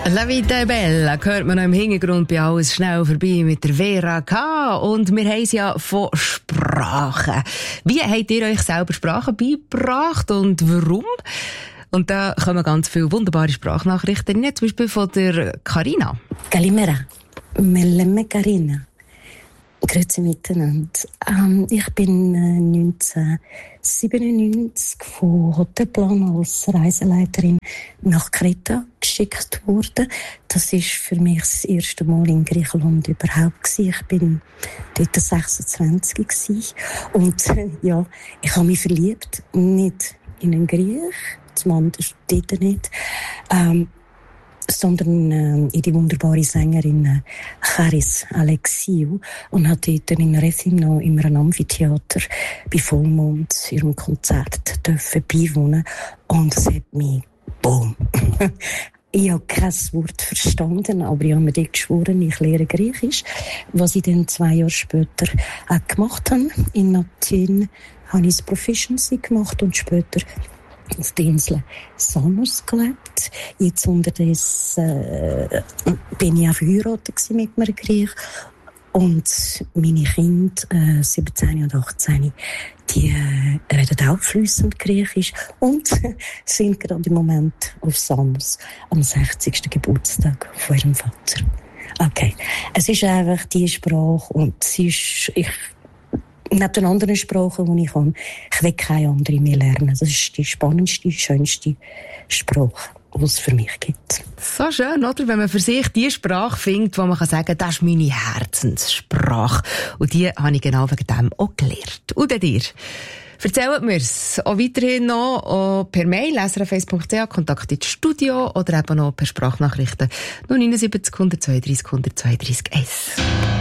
La Vita è Bella hört man noch im Hintergrund bei «Alles schnell vorbei» mit der Vera K. Und wir haben es ja von Sprachen. Wie habt ihr euch selber Sprachen beigebracht und warum? Und da kommen ganz viele wunderbare Sprachnachrichten, zum Beispiel von der Carina. Kalimera, Mellemme Carina. Grüezi miteinander. Ich bin 1997 von Hotelplan als Reiseleiterin nach Kreta geschickt worden. Das ist für mich das erste Mal in Griechenland überhaupt gewesen. Ich bin dort 26 gewesen. Und ja, ich habe mich verliebt. Nicht in einen Griech, zum anderen dort nicht. Sondern in die wunderbare Sängerin Charis Alexiou und hat dort in Rethymno in einem Amphitheater bei Vollmond ihrem Konzert dürfen beiwohnen und es hat mich boom. Ich habe kein Wort verstanden, aber ich habe mir dort geschworen, ich lehre Griechisch, was ich dann 2 Jahre später auch gemacht habe. In Athen habe ich das Proficiency gemacht und später auf der Insel Samos gelebt. Jetzt unterdessen bin ich auch verheiratet mit einem Griech. Und meine Kinder, 17 und 18, die reden auch fließend Griechisch und sind gerade im Moment auf Samos am 60. Geburtstag von ihrem Vater. Okay, es ist einfach die Sprache und sie ist... Neben den anderen Sprachen, die ich kann, ich will keine andere mehr lernen. Das ist die spannendste, schönste Sprache, die es für mich gibt. So schön, oder? Wenn man für sich die Sprache findet, wo man sagen kann, das ist meine Herzenssprache. Und die habe ich genau wegen dem auch gelernt. Und dir? Erzählt mir's auch weiterhin noch auch per Mail, srf1.ch, Kontakt ins Studio oder eben noch per Sprachnachrichten 079 132 132 1.